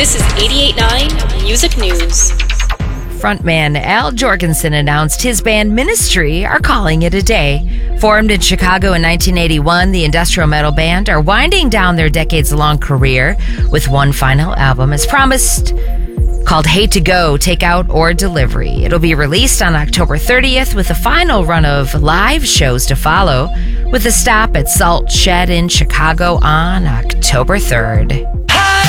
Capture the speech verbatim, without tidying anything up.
This is eighty-eight point nine Music News. Frontman Al Jourgensen announced his band Ministry are calling it a day. Formed in Chicago in nineteen eighty-one, the industrial metal band are winding down their decades-long career with one final album, as promised, called Hate to Go, Takeout or Delivery. It'll be released on October thirtieth with a final run of live shows to follow, with a stop at Salt Shed in Chicago on October third.